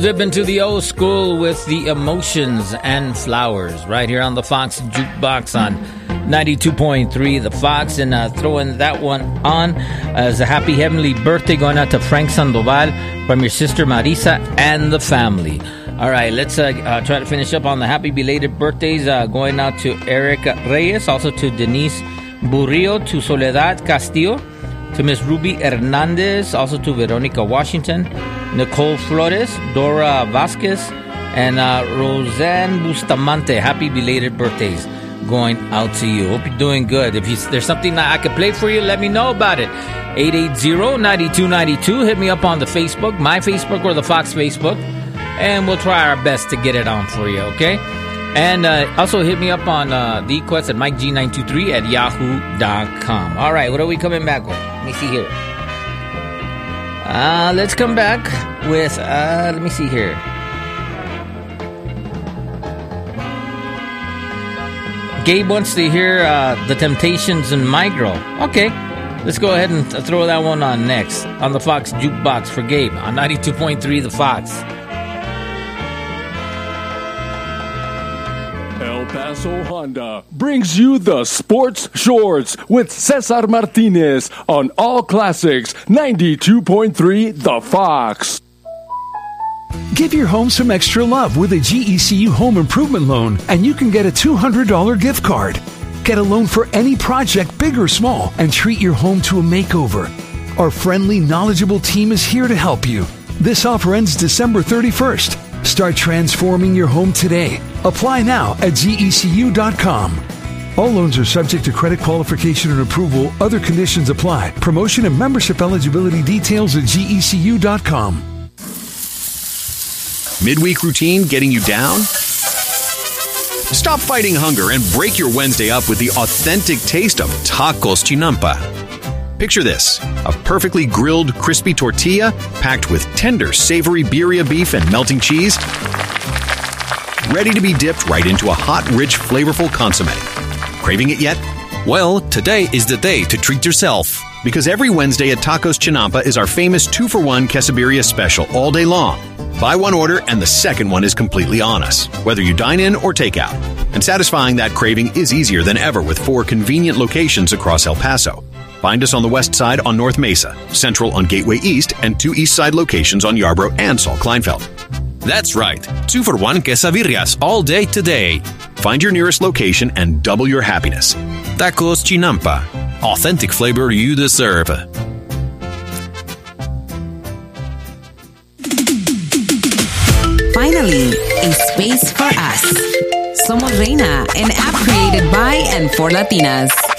Zip into the old school with the Emotions and Flowers right here on the Fox Jukebox on 92.3 The Fox, and throwing that one on as a happy heavenly birthday going out to Frank Sandoval from your sister Marisa and the family. All right, let's try to finish up on the happy belated birthdays, going out to Eric Reyes, also to Denise Burrillo, to Soledad Castillo, to Miss Ruby Hernandez, also to Veronica Washington, Nicole Flores, Dora Vasquez, and Roseanne Bustamante. Happy belated birthdays going out to you. Hope you're doing good. If there's something that I could play for you, let me know about it. 880-9292. Hit me up on the Facebook, my Facebook or the Fox Facebook, and we'll try our best to get it on for you, okay? And also hit me up on the Quest at MikeG923 at yahoo.com. All right, what are we coming back with? Let me see here. Let's come back with, let me see here. Gabe wants to hear The Temptations and My Girl. Okay, let's go ahead and throw that one on next on the Fox Jukebox for Gabe on 92.3 The Fox. El Paso Honda brings you the Sports Shorts with Cesar Martinez on All Classics 92.3 The Fox. Give your home some extra love with a GECU home improvement loan, and you can get a $200 gift card. Get a loan for any project, big or small, and treat your home to a makeover. Our friendly, knowledgeable team is here to help you. This offer ends December 31st. Start transforming your home today. Apply now at GECU.com. All loans are subject to credit qualification and approval. Other conditions apply. Promotion and membership eligibility details at GECU.com. Midweek routine getting you down? Stop fighting hunger and break your Wednesday up with the authentic taste of Tacos Chinampa. Picture this, a perfectly grilled, crispy tortilla packed with tender, savory birria beef and melting cheese, ready to be dipped right into a hot, rich, flavorful consomme. Craving it yet? Well, today is the day to treat yourself. Because every Wednesday at Tacos Chinampa is our famous 2-for-1 quesadilla special all day long. Buy one order and the second one is completely on us, whether you dine in or take out. And satisfying that craving is easier than ever with 4 convenient locations across El Paso. Find us on the west side on North Mesa, central on Gateway East, and 2 east side locations on Yarborough and Saul Kleinfeld. That's right, 2-for-1 quesadillas all day today. Find your nearest location and double your happiness. Tacos Chinampa. Authentic flavor you deserve. Finally, a space for us. Somos Reina, an app created by and for Latinas.